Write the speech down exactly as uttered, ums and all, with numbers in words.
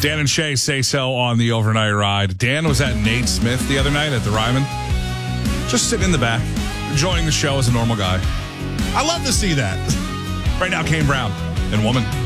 Dan and Shay say so on the overnight ride. Dan was at Nate Smith the other night at the Ryman. Just sitting in the back, enjoying the show as a normal guy. I love to see that. Right now, Kane Brown and Woman.